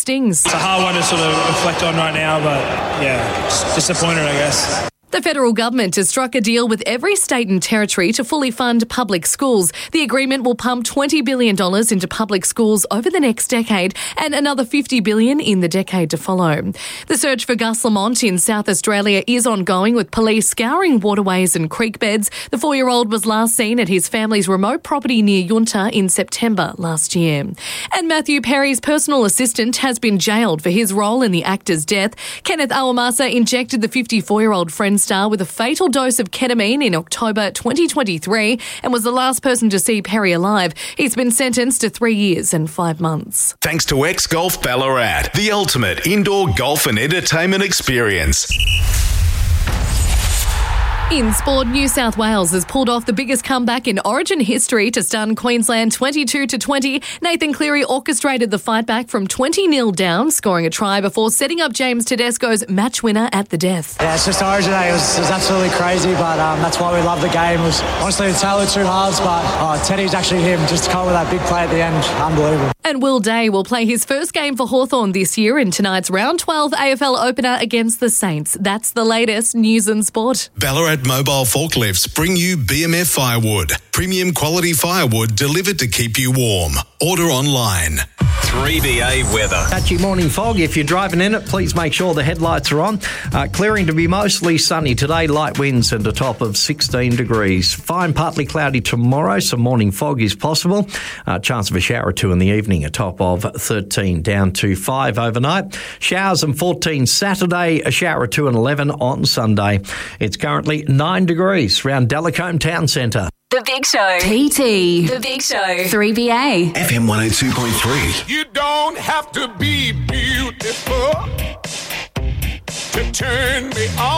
stings. It's a hard one to sort of reflect on right now, but yeah, just disappointed, I guess. The federal government has struck a deal with every state and territory to fully fund public schools. The agreement will pump $20 billion into public schools over the next decade and another $50 billion in the decade to follow. The search for Gus Lamont in South Australia is ongoing, with police scouring waterways and creek beds. The 4-year-old was last seen at his family's remote property near Yunta in September last year. And Matthew Perry's personal assistant has been jailed for his role in the actor's death. Kenneth Awamasa injected the 54-year-old Friends star with a fatal dose of ketamine in October 2023 and was the last person to see Perry alive. He's been sentenced to 3 years and 5 months. Thanks to X Golf Ballarat, the ultimate indoor golf and entertainment experience. In sport, New South Wales has pulled off the biggest comeback in Origin history to stun Queensland 22-20. Nathan Cleary orchestrated the fight back from 20-0 down, scoring a try before setting up James Tedesco's match winner at the death. Yeah, it's just Origin Day. It was absolutely crazy, but that's why we love the game. It was honestly a tale of two halves, but Teddy's actually him. Just to come with that big play at the end, unbelievable. And Will Day will play his first game for Hawthorn this year in tonight's round 12 AFL opener against the Saints. That's the latest news and sport. Ballarat Mobile Forklifts bring you BMF Firewood. Premium quality firewood delivered to keep you warm. Order online. 3BA weather. Patchy morning fog. If you're driving in it, please make sure the headlights are on. Clearing to be mostly sunny today. Light winds and a top of 16 degrees. Fine, partly cloudy tomorrow. Some morning fog is possible. Chance of a shower or two in the evening. A top of 13 down to 5 overnight. Showers and 14 Saturday. A shower or two and 11 on Sunday. It's currently 9 degrees around Delacombe Town Centre. The Big Show. TT. The Big Show. 3BA. FM 102.3. You don't have to be beautiful to turn me on.